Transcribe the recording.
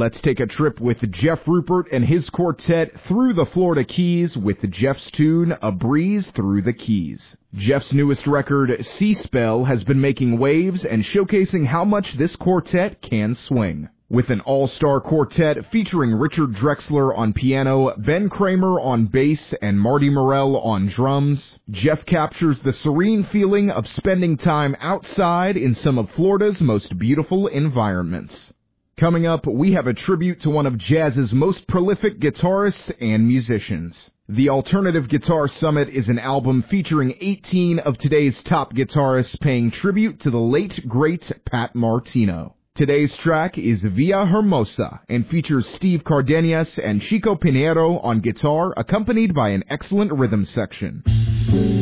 Let's take a trip with Jeff Rupert and his quartet through the Florida Keys with Jeff's tune, A Breeze Through the Keys. Jeff's newest record, Sea Spell, has been making waves and showcasing how much this quartet can swing. With an all-star quartet featuring Richard Drexler on piano, Ben Kramer on bass, and Marty Morell on drums, Jeff captures the serene feeling of spending time outside in some of Florida's most beautiful environments. Coming up, we have a tribute to one of jazz's most prolific guitarists and musicians. The Alternative Guitar Summit is an album featuring 18 of today's top guitarists paying tribute to the late, great Pat Martino. Today's track is Via Hermosa and features Steve Cardenas and Chico Pinheiro on guitar, accompanied by an excellent rhythm section.